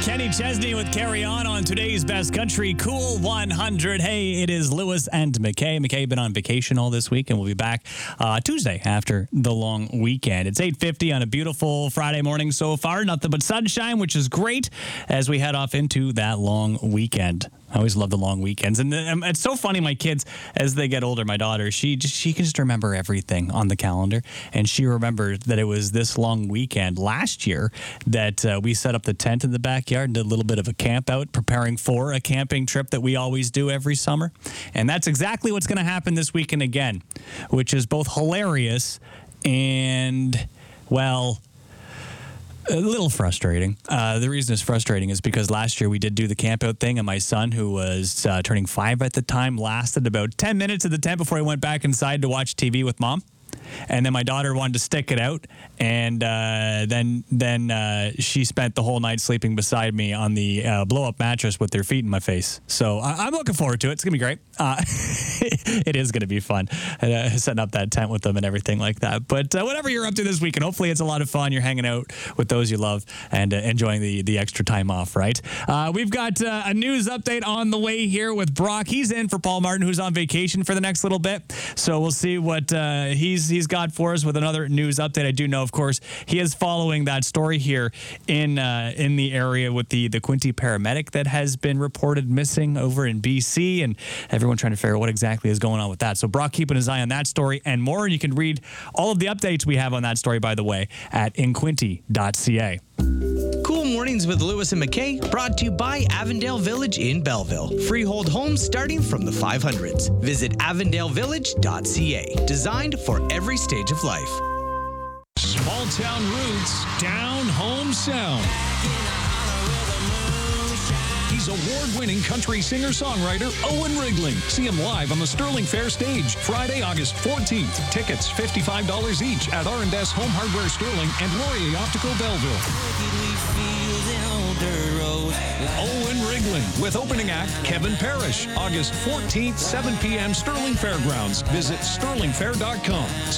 Kenny Chesney with Carry On today's Best Country Cool 100. Hey, it is Lewis and McKay. McKay been on vacation all this week, and we'll be back Tuesday after the long weekend. It's 8:50 on a beautiful Friday morning so far. Nothing but sunshine, which is great as we head off into that long weekend. I always love the long weekends. And it's so funny, my kids, as they get older, my daughter, she can just remember everything on the calendar. And she remembered that it was this long weekend last year that we set up the tent in the backyard and did a little bit of a camp out, preparing for a camping trip that we always do every summer. And that's exactly what's going to happen this weekend again, which is both hilarious and, well, a little frustrating. The reason it's frustrating is because last year we did do the campout thing, and my son, who was turning 5 at the time, lasted about 10 minutes at the tent before he went back inside to watch TV with Mom. And then my daughter wanted to stick it out, and then she spent the whole night sleeping beside me on the blow-up mattress with her feet in my face. So I'm looking forward to it. It's going to be great. It is going to be fun, setting up that tent with them and everything like that. But whatever you're up to this weekend, hopefully it's a lot of fun. You're hanging out with those you love and enjoying the extra time off, right? We've got a news update on the way here with Brock. He's in for Paul Martin, who's on vacation for the next little bit. So we'll see what he's got for us with another news update. I do know, of course, he is following that story here in the area with the Quinte paramedic that has been reported missing over in BC, and everyone trying to figure out what exactly is going on with that. So Brock keeping his eye on that story and more. And you can read all of the updates we have on that story, by the way, at inquinte.ca. Cool Mornings with Lewis and McKay, brought to you by Avondale Village in Belleville. Freehold homes starting from the 500s. Visit avondalevillage.ca. Designed for every stage of life. Small town roots, down home sound. He's award-winning country singer-songwriter Owen Rigling. See him live on the Sterling Fair stage Friday, August 14th. Tickets $55 each at R&S Home Hardware Sterling and Laurier Optical Belleville. Owen Rigling with opening act Kevin Parrish. August 14th, 7 p.m. Sterling Fairgrounds. Visit sterlingfair.com.